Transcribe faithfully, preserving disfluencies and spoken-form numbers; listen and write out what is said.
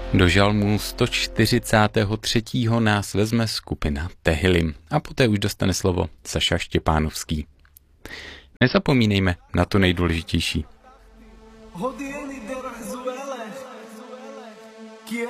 Do žalmu sto čtyřicátého třetího nás vezme skupina Tehillim a poté už dostane slovo Saša Štěpánovský. Nezapomínejme na to nejdůležitější.